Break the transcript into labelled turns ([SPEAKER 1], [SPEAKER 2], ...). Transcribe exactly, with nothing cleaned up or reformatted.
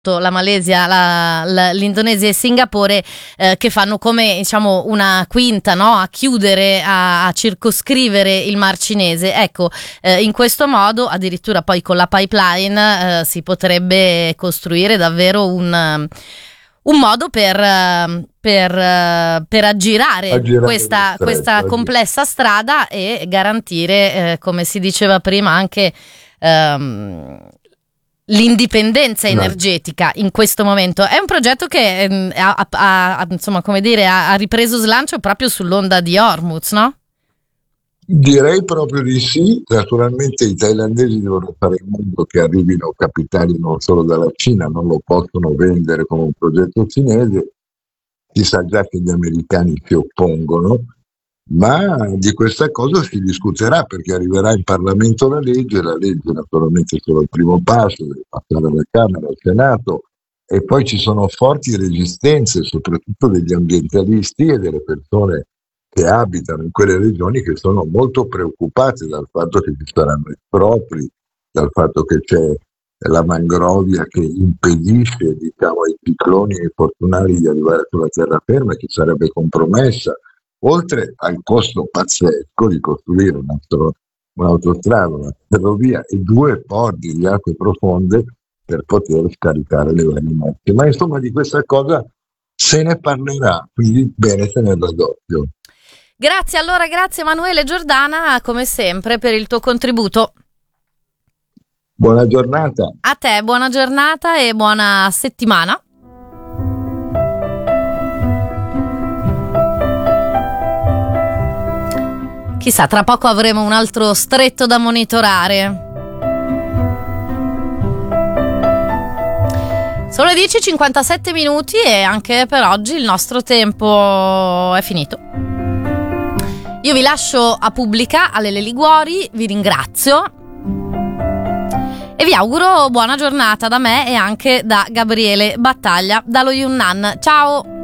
[SPEAKER 1] la Malesia, la, la, l'Indonesia e Singapore, eh, che fanno come, diciamo, una quinta, no? A chiudere, a, a circoscrivere il Mar Cinese. Ecco, eh, in questo modo, addirittura poi con la pipeline, eh, si potrebbe costruire davvero un... un modo per, per, per aggirare, aggirare questa, stretto, questa complessa strada e garantire, eh, come si diceva prima, anche ehm, l'indipendenza energetica in questo momento. È un progetto che ehm, ha, ha, ha, insomma, come dire, ha, ha ripreso slancio proprio sull'onda di Hormuz, no?
[SPEAKER 2] Direi proprio di sì. Naturalmente i thailandesi devono fare in modo che arrivino capitali non solo dalla Cina, non lo possono vendere come un progetto cinese. Si sa già che gli americani si oppongono, ma di questa cosa si discuterà perché arriverà in Parlamento la legge, la legge naturalmente è solo il primo passo, deve passare alla Camera, al Senato, e poi ci sono forti resistenze, soprattutto degli ambientalisti e delle persone che abitano in quelle regioni, che sono molto preoccupate dal fatto che ci saranno espropri, dal fatto che c'è la mangrovia che impedisce, diciamo, ai cicloni e ai fortunari di arrivare sulla terraferma, che sarebbe compromessa, oltre al costo pazzesco di costruire un'autostrada, una ferrovia e due porti di acque profonde per poter scaricare le varie merci. Ma insomma di questa cosa se ne parlerà, quindi bene tenerla d'occhio.
[SPEAKER 1] Grazie, allora grazie Emanuele Giordana, come sempre, per il tuo contributo.
[SPEAKER 2] Buona giornata.
[SPEAKER 1] A te, buona giornata e buona settimana. Chissà, tra poco avremo un altro stretto da monitorare. Sono le dieci e cinquantasette minuti e anche per oggi il nostro tempo è finito. Io vi lascio a Pubblica, alle Liguori, vi ringrazio e vi auguro buona giornata da me e anche da Gabriele Battaglia, dallo Yunnan. Ciao!